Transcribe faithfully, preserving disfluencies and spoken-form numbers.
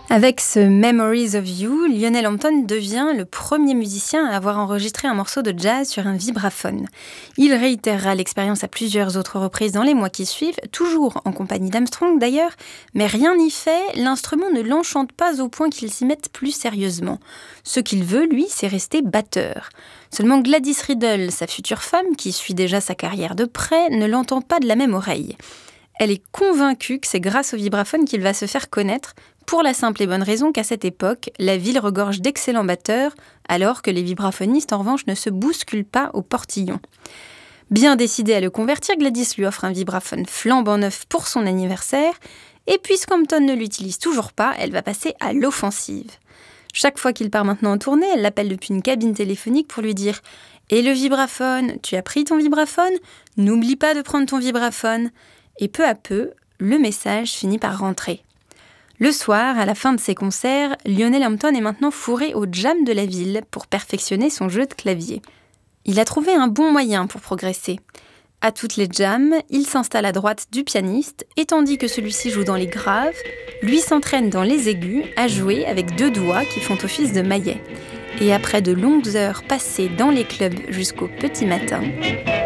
Avec ce Memories of You, Lionel Hampton devient le premier musicien à avoir enregistré un morceau de jazz sur un vibraphone. Il réitérera l'expérience à plusieurs autres reprises dans les mois qui suivent, toujours en compagnie d'Armstrong d'ailleurs, mais rien n'y fait, l'instrument ne l'enchante pas au point qu'il s'y mette plus sérieusement. Ce qu'il veut, lui, c'est rester batteur. Seulement Gladys Riddle, sa future femme, qui suit déjà sa carrière de près, ne l'entend pas de la même oreille. Elle est convaincue que c'est grâce au vibraphone qu'il va se faire connaître, pour la simple et bonne raison qu'à cette époque, la ville regorge d'excellents batteurs, alors que les vibraphonistes, en revanche, ne se bousculent pas au portillon. Bien décidée à le convertir, Gladys lui offre un vibraphone flambant neuf pour son anniversaire, et puisqu'Hampton ne l'utilise toujours pas, elle va passer à l'offensive. Chaque fois qu'il part maintenant en tournée, elle l'appelle depuis une cabine téléphonique pour lui dire « Et le vibraphone, tu as pris ton vibraphone ? N'oublie pas de prendre ton vibraphone !» Et peu à peu, le message finit par rentrer. Le soir, à la fin de ses concerts, Lionel Hampton est maintenant fourré au jam de la ville pour perfectionner son jeu de clavier. Il a trouvé un bon moyen pour progresser. À toutes les jams, il s'installe à droite du pianiste, et tandis que celui-ci joue dans les graves, lui s'entraîne dans les aigus à jouer avec deux doigts qui font office de maillet. Et après de longues heures passées dans les clubs jusqu'au petit matin,